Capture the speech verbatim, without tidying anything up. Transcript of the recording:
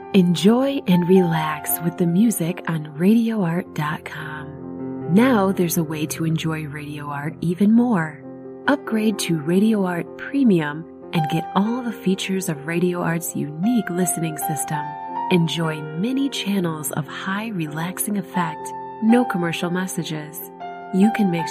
Enjoy and relax with the music on radio art dot com. Now there's a way to enjoy Radio Art even more. Upgrade to Radio Art Premium and get all the features of Radio Art's unique listening system. Enjoy many channels of high relaxing effect, no commercial messages. You can make